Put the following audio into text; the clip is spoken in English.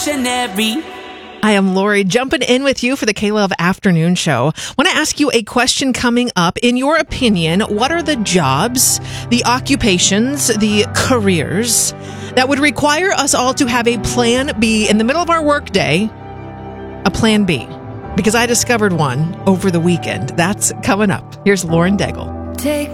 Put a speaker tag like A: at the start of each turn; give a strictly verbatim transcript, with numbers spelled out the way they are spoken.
A: revolutionary.
B: I am Lori, jumping in with you for the K-Love Afternoon Show. Want to ask you a question coming up. In your opinion, what are the jobs, the occupations, the careers that would require us all to have a plan B in the middle of our workday? A plan B. Because I discovered one over the weekend. That's coming up. Here's Lauren Daigle.
A: Take